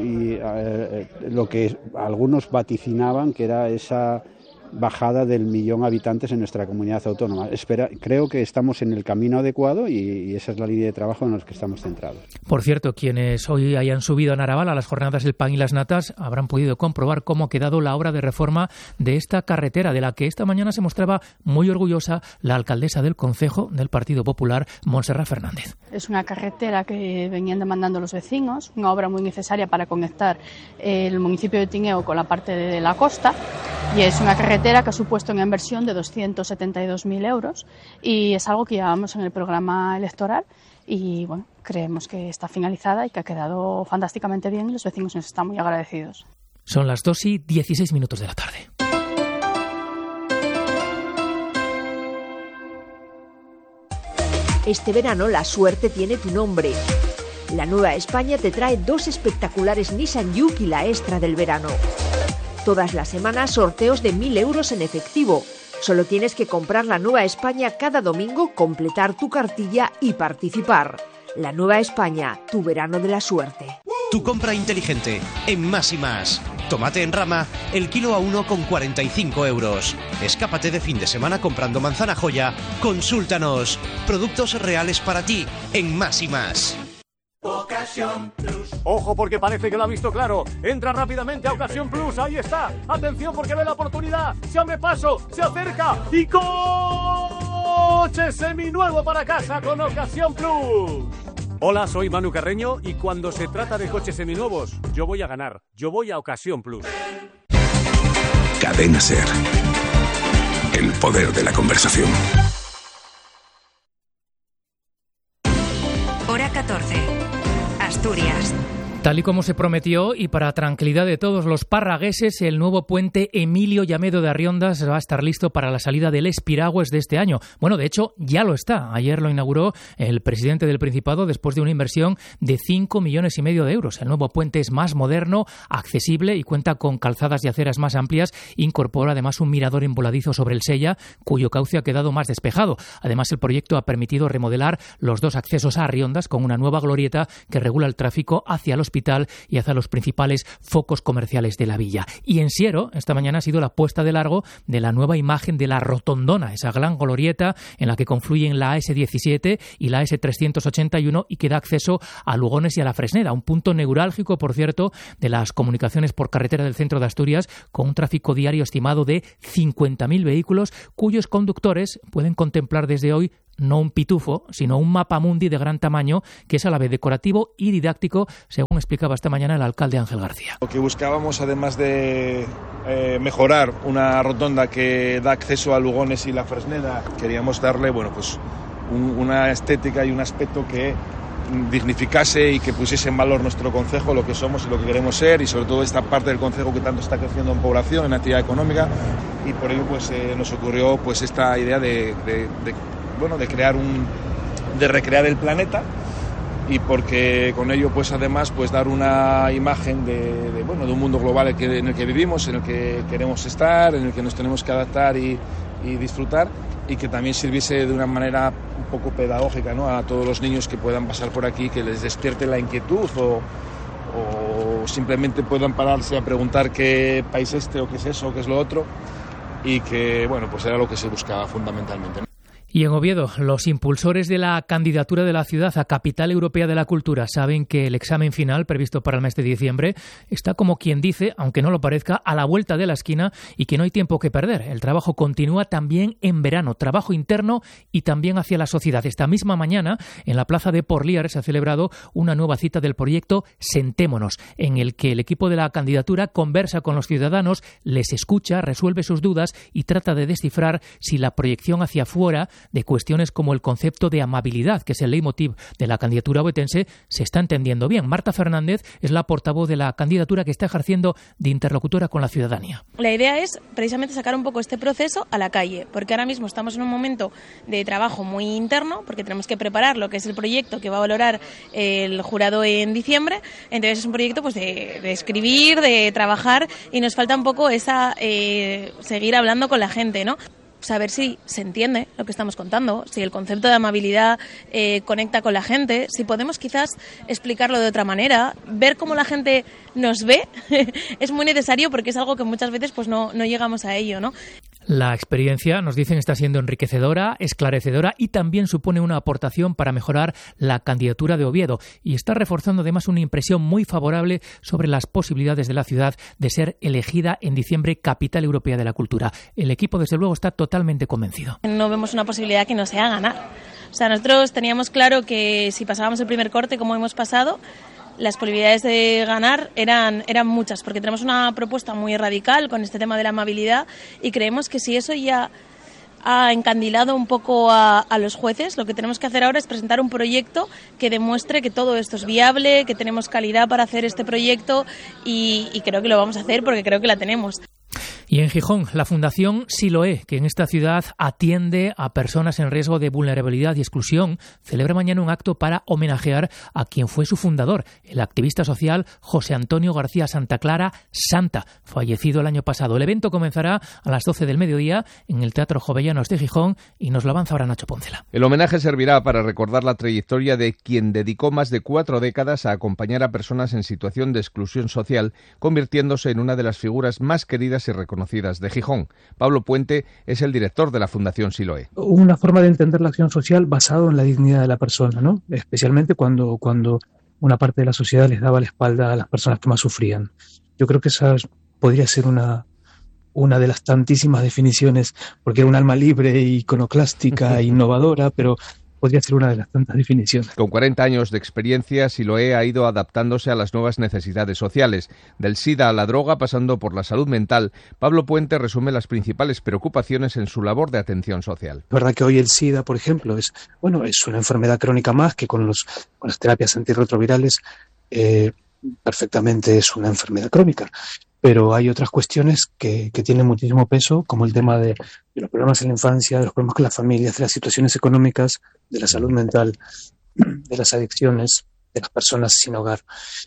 lo que algunos vaticinaban que era esa bajada del 1.000.000 de habitantes en nuestra comunidad autónoma. Creo que estamos en el camino adecuado y esa es la línea de trabajo en la que estamos centrados. Por cierto, quienes hoy hayan subido a Naraval a las jornadas del pan y las natas habrán podido comprobar cómo ha quedado la obra de reforma de esta carretera, de la que esta mañana se mostraba muy orgullosa la alcaldesa del concejo del Partido Popular, Montserrat Fernández. Es una carretera que venían demandando los vecinos, una obra muy necesaria para conectar el municipio de Tineo con la parte de la costa, y es una carretera que ha supuesto una inversión de 272.000 euros y es algo que llevamos en el programa electoral y bueno, creemos que está finalizada y que ha quedado fantásticamente bien y los vecinos nos están muy agradecidos. Son las 2:16 de la tarde. Este verano la suerte tiene tu nombre. La Nueva España te trae 2 espectaculares Nissan Juke y la extra del verano. Todas las semanas sorteos de 1.000 euros en efectivo. Solo tienes que comprar la Nueva España cada domingo, completar tu cartilla y participar. La Nueva España, tu verano de la suerte. Tu compra inteligente en Más y Más. Tomate en rama, el kilo a 1,45 euros. Escápate de fin de semana comprando manzana Joya. Consúltanos. Productos reales para ti en Más y Más. Ocasión Plus. Ojo, porque parece que lo ha visto claro. Entra rápidamente a Ocasión Plus. Ahí está. Atención, porque ve la oportunidad. Se abre paso, se acerca y coche seminuevo para casa con Ocasión Plus. Hola, soy Manu Carreño y cuando se trata de coches seminuevos, yo voy a ganar. Yo voy a Ocasión Plus. Cadena SER. El poder de la conversación. Hora 14. Asturias. Tal y como se prometió, y para tranquilidad de todos los parragueses, el nuevo puente Emilio Llamedo de Arriondas va a estar listo para la salida del Espiragües de este año. Bueno, de hecho, ya lo está. Ayer lo inauguró el presidente del Principado después de una inversión de 5,5 millones de euros. El nuevo puente es más moderno, accesible y cuenta con calzadas y aceras más amplias. Incorpora además un mirador en voladizo sobre el Sella, cuyo cauce ha quedado más despejado. Además, el proyecto ha permitido remodelar los dos accesos a Arriondas con una nueva glorieta que regula el tráfico hacia el hospital y hacia los principales focos comerciales de la villa. Y en Siero, esta mañana ha sido la puesta de largo de la nueva imagen de la Rotondona, esa gran glorieta en la que confluyen la AS17 y la AS381 y que da acceso a Lugones y a la Fresneda, un punto neurálgico, por cierto, de las comunicaciones por carretera del centro de Asturias, con un tráfico diario estimado de 50.000 vehículos, cuyos conductores pueden contemplar desde hoy no un pitufo, sino un mapamundi de gran tamaño que es a la vez decorativo y didáctico, según explicaba esta mañana el alcalde Ángel García. Lo que buscábamos, además de mejorar una rotonda que da acceso a Lugones y la Fresneda, queríamos darle una estética y un aspecto que dignificase y que pusiese en valor nuestro concejo, lo que somos y lo que queremos ser, y sobre todo esta parte del concejo que tanto está creciendo en población, en actividad económica, y por ello nos ocurrió esta idea de recrear el planeta, y porque con ello además dar una imagen de un mundo global en el que vivimos, en el que queremos estar, en el que nos tenemos que adaptar y disfrutar, y que también sirviese de una manera un poco pedagógica, ¿no?, a todos los niños que puedan pasar por aquí, que les despierte la inquietud o simplemente puedan pararse a preguntar qué país es este o qué es eso o qué es lo otro, y que era lo que se buscaba fundamentalmente, ¿no? Y en Oviedo, los impulsores de la candidatura de la ciudad a Capital Europea de la Cultura saben que el examen final, previsto para el mes de diciembre, está, como quien dice, aunque no lo parezca, a la vuelta de la esquina y que no hay tiempo que perder. El trabajo continúa también en verano, trabajo interno y también hacia la sociedad. Esta misma mañana, en la plaza de Porlier, se ha celebrado una nueva cita del proyecto Sentémonos, en el que el equipo de la candidatura conversa con los ciudadanos, les escucha, resuelve sus dudas y trata de descifrar si la proyección hacia afuera de cuestiones como el concepto de amabilidad, que es el leitmotiv de la candidatura ovetense, se está entendiendo bien. Marta Fernández es la portavoz de la candidatura que está ejerciendo de interlocutora con la ciudadanía. La idea es precisamente sacar un poco este proceso a la calle, porque ahora mismo estamos en un momento de trabajo muy interno, porque tenemos que preparar lo que es el proyecto que va a valorar el jurado en diciembre. Entonces es un proyecto de escribir, de trabajar, y nos falta un poco seguir hablando con la gente, ¿no? Saber si se entiende lo que estamos contando, si el concepto de amabilidad conecta con la gente, si podemos quizás explicarlo de otra manera, ver cómo la gente nos ve. Es muy necesario porque es algo que muchas veces no llegamos a ello, ¿no? La experiencia, nos dicen, está siendo enriquecedora, esclarecedora y también supone una aportación para mejorar la candidatura de Oviedo, y está reforzando además una impresión muy favorable sobre las posibilidades de la ciudad de ser elegida en diciembre Capital Europea de la Cultura. El equipo, desde luego, está totalmente convencido. No vemos una posibilidad que no sea ganar. O sea, nosotros teníamos claro que si pasábamos el primer corte, como hemos pasado, las posibilidades de ganar eran muchas, porque tenemos una propuesta muy radical con este tema de la amabilidad, y creemos que si eso ya ha encandilado un poco a los jueces, lo que tenemos que hacer ahora es presentar un proyecto que demuestre que todo esto es viable, que tenemos calidad para hacer este proyecto, y creo que lo vamos a hacer porque creo que la tenemos. Y en Gijón, la Fundación Siloé, que en esta ciudad atiende a personas en riesgo de vulnerabilidad y exclusión, celebra mañana un acto para homenajear a quien fue su fundador, el activista social José Antonio García Santa Clara Santa, fallecido el año pasado. El evento comenzará a las 12 del mediodía en el Teatro Jovellanos de Gijón, y nos lo avanza ahora Nacho Poncela. El homenaje servirá para recordar la trayectoria de quien dedicó más de 4 décadas a acompañar a personas en situación de exclusión social, convirtiéndose en una de las figuras más queridas y reconocidas de Gijón. Pablo Puente es el director de la Fundación Siloé. Una forma de entender la acción social basado en la dignidad de la persona, ¿no? Especialmente cuando una parte de la sociedad les daba la espalda a las personas que más sufrían. Yo creo que esa podría ser una de las tantísimas definiciones, porque era un alma libre, iconoclástica, innovadora, pero podría ser una de las tantas definiciones. Con 40 años de experiencia, Siloé ha ido adaptándose a las nuevas necesidades sociales. Del SIDA a la droga, pasando por la salud mental, Pablo Puente resume las principales preocupaciones en su labor de atención social. Es verdad que hoy el SIDA, por ejemplo, es una enfermedad crónica más que con las terapias antirretrovirales perfectamente es una enfermedad crónica. Pero hay otras cuestiones que tienen muchísimo peso, como el tema de los problemas en la infancia, de los problemas con las familias, de las situaciones económicas, de la salud mental, de las adicciones, de las personas sin hogar.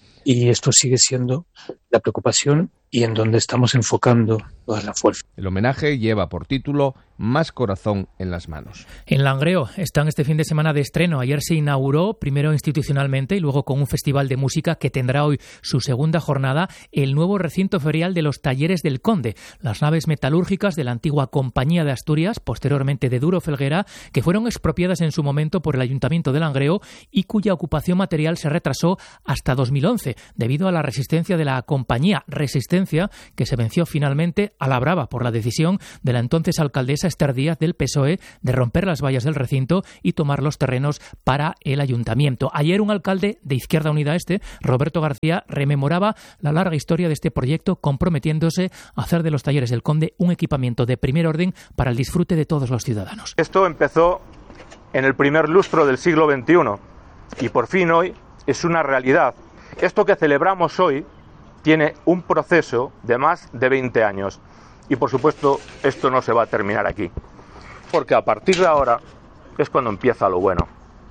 Y esto sigue siendo la preocupación y en donde estamos enfocando toda la fuerza. El homenaje lleva por título Más corazón en las manos. En Langreo están este fin de semana de estreno. Ayer se inauguró, primero institucionalmente y luego con un festival de música que tendrá hoy su segunda jornada, el nuevo recinto ferial de los Talleres del Conde, las naves metalúrgicas de la antigua Compañía de Asturias, posteriormente de Duro Felguera, que fueron expropiadas en su momento por el Ayuntamiento de Langreo y cuya ocupación material se retrasó hasta 2011 debido a la resistencia de la compañía, resistencia que se venció finalmente a la brava por la decisión de la entonces alcaldesa Esther Díaz del PSOE de romper las vallas del recinto y tomar los terrenos para el ayuntamiento. Ayer un alcalde de Izquierda Unida Roberto García, rememoraba la larga historia de este proyecto, comprometiéndose a hacer de los Talleres del Conde un equipamiento de primer orden para el disfrute de todos los ciudadanos. Esto empezó en el primer lustro del siglo XXI y por fin hoy es una realidad. Esto que celebramos hoy tiene un proceso de más de 20 años y por supuesto esto no se va a terminar aquí, porque a partir de ahora es cuando empieza lo bueno.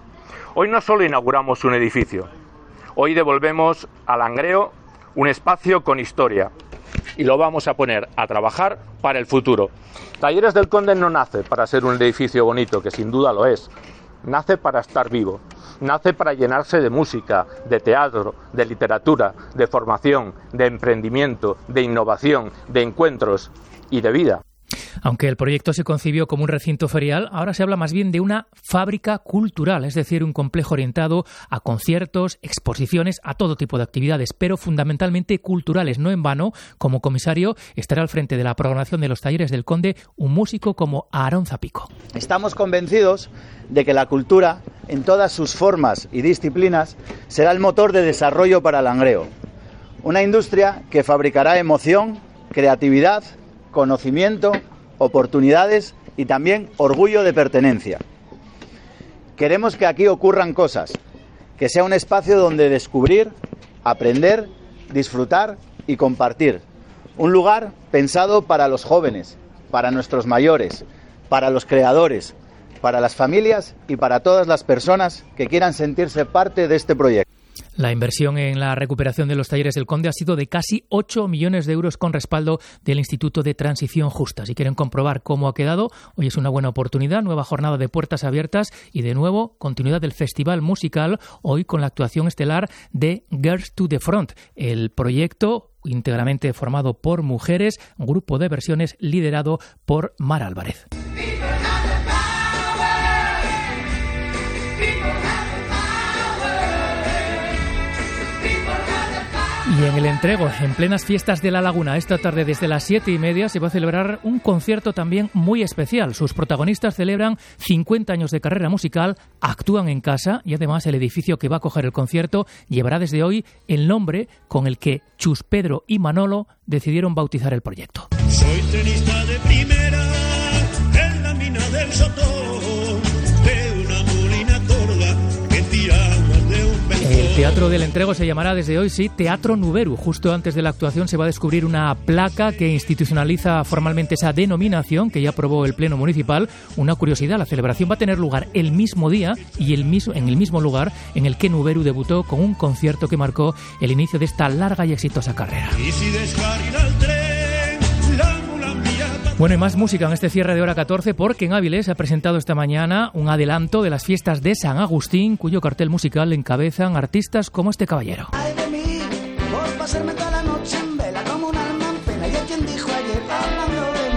Hoy no solo inauguramos un edificio, hoy devolvemos a Langreo un espacio con historia y lo vamos a poner a trabajar para el futuro. Talleres del Conde no nace para ser un edificio bonito, que sin duda lo es, nace para estar vivo. Nace para llenarse de música, de teatro, de literatura, de formación, de emprendimiento, de innovación, de encuentros y de vida. Aunque el proyecto se concibió como un recinto ferial, ahora se habla más bien de una fábrica cultural, es decir, un complejo orientado a conciertos, exposiciones, a todo tipo de actividades, pero fundamentalmente culturales. No en vano, como comisario, estará al frente de la programación de los Talleres del Conde un músico como Aarón Zapico. Estamos convencidos de que la cultura, en todas sus formas y disciplinas, será el motor de desarrollo para Langreo. Una industria que fabricará emoción, creatividad, conocimiento, oportunidades y también orgullo de pertenencia. Queremos que aquí ocurran cosas, que sea un espacio donde descubrir, aprender, disfrutar y compartir. Un lugar pensado para los jóvenes, para nuestros mayores, para los creadores, para las familias y para todas las personas que quieran sentirse parte de este proyecto. La inversión en la recuperación de los Talleres del Conde ha sido de casi 8 millones de euros con respaldo del Instituto de Transición Justa. Si quieren comprobar cómo ha quedado, hoy es una buena oportunidad, nueva jornada de puertas abiertas y de nuevo continuidad del festival musical, hoy con la actuación estelar de Girls to the Front, el proyecto íntegramente formado por mujeres, un grupo de versiones liderado por Mar Álvarez. Y en el Entrego, en plenas fiestas de La Laguna, esta tarde desde las 7:30 se va a celebrar un concierto también muy especial. Sus protagonistas celebran 50 años de carrera musical, actúan en casa y además el edificio que va a acoger el concierto llevará desde hoy el nombre con el que Chus, Pedro y Manolo decidieron bautizar el proyecto. Soy tenista de primera en la mina del Sotón, de una molina torda que tira más de un ventón. El Teatro del Entrego se llamará desde hoy, sí, Teatro Nuberu. Justo antes de la actuación se va a descubrir una placa que institucionaliza formalmente esa denominación que ya aprobó el Pleno Municipal. Una curiosidad, la celebración va a tener lugar el mismo día y en el mismo lugar en el que Nuberu debutó con un concierto que marcó el inicio de esta larga y exitosa carrera. Y si descarrila el tren, la mula mía. Bueno, y más música en este cierre de hora 14 porque en Áviles ha presentado esta mañana un adelanto de las fiestas de San Agustín, cuyo cartel musical encabezan artistas como este caballero. Ay de mí, por pasarme toda la noche en vela como una alma en pena. Y hay quien dijo ayer hablando de mí.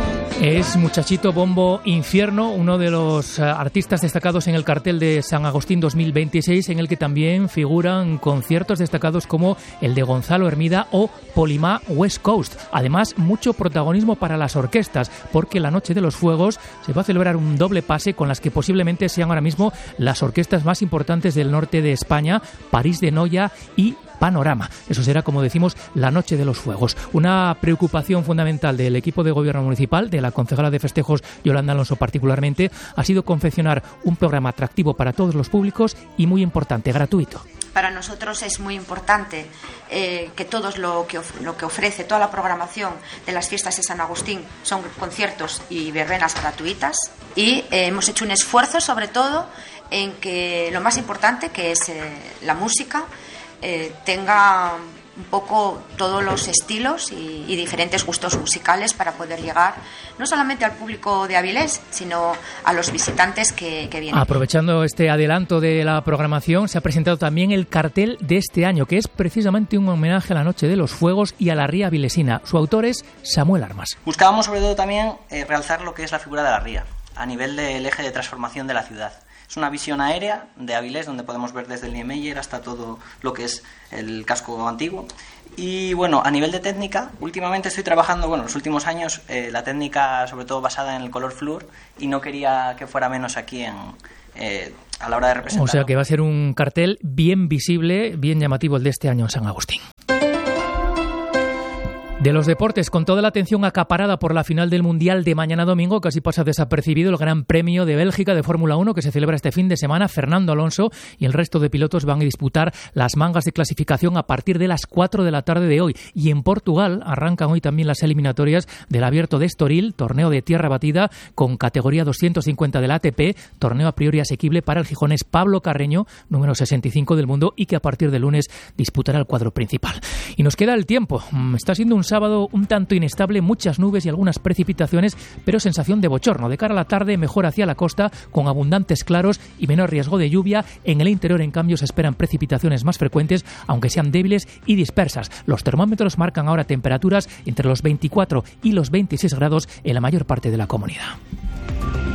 Es Muchachito Bombo Infierno, uno de los artistas destacados en el cartel de San Agustín 2026, en el que también figuran conciertos destacados como el de Gonzalo Hermida o Polimá West Coast. Además, mucho protagonismo para las orquestas, porque la Noche de los Fuegos se va a celebrar un doble pase con las que posiblemente sean ahora mismo las orquestas más importantes del norte de España, París de Noia y Panorama. Eso será, como decimos, la Noche de los Fuegos. Una preocupación fundamental del equipo de gobierno municipal, de la concejala de festejos Yolanda Alonso particularmente, ha sido confeccionar un programa atractivo para todos los públicos y, muy importante, gratuito. Para nosotros es muy importante que todo lo que ofrece, toda la programación de las fiestas de San Agustín son conciertos y verbenas gratuitas, y hemos hecho un esfuerzo sobre todo en que lo más importante, que es la música, tenga un poco todos los estilos y diferentes gustos musicales para poder llegar no solamente al público de Avilés, sino a los visitantes que vienen. Aprovechando este adelanto de la programación, se ha presentado también el cartel de este año, que es precisamente un homenaje a la Noche de los Fuegos y a la ría avilesina. Su autor es Samuel Armas. Buscábamos sobre todo también realzar lo que es la figura de la ría a nivel del eje de transformación de la ciudad. Es una visión aérea de Avilés, donde podemos ver desde el Niemeyer hasta todo lo que es el casco antiguo. Y bueno, a nivel de técnica, últimamente estoy trabajando, los últimos años, la técnica sobre todo basada en el color flúor, y no quería que fuera menos aquí a la hora de representar. O sea que va a ser un cartel bien visible, bien llamativo el de este año en San Agustín. De los deportes, con toda la atención acaparada por la final del Mundial de mañana domingo, casi pasa desapercibido el Gran Premio de Bélgica de Fórmula 1 que se celebra este fin de semana. Fernando Alonso y el resto de pilotos van a disputar las mangas de clasificación a partir de las 4 de la tarde de hoy. Y en Portugal arrancan hoy también las eliminatorias del Abierto de Estoril, torneo de tierra batida con categoría 250 del ATP, torneo a priori asequible para el gijonés Pablo Carreño, número 65 del mundo, y que a partir de lunes disputará el cuadro principal. Y nos queda el tiempo. Está siendo un sábado un tanto inestable, muchas nubes y algunas precipitaciones, pero sensación de bochorno. De cara a la tarde, mejor hacia la costa, con abundantes claros y menor riesgo de lluvia. En el interior, en cambio, se esperan precipitaciones más frecuentes, aunque sean débiles y dispersas. Los termómetros marcan ahora temperaturas entre los 24 y los 26 grados en la mayor parte de la comunidad.